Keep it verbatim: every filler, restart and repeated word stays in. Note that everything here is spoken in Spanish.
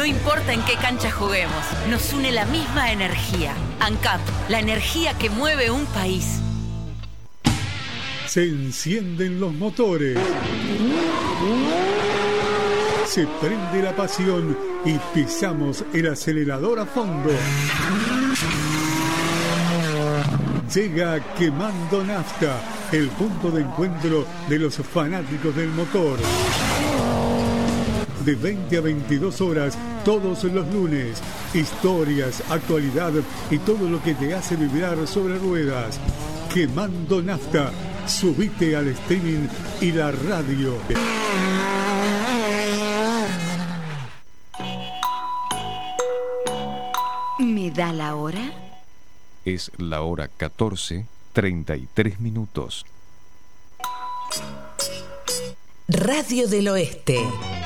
No importa en qué cancha juguemos, nos une la misma energía. ANCAP, la energía que mueve un país. Se encienden los motores. Se prende la pasión y pisamos el acelerador a fondo. Llega Quemando Nafta, el punto de encuentro de los fanáticos del motor. De veinte a veintidós horas, todos los lunes. Historias, actualidad y todo lo que te hace vibrar sobre ruedas. Quemando Nafta. Subite al streaming y la radio. ¿Me da la hora? Es la hora catorce, treinta y tres minutos. Radio del Oeste.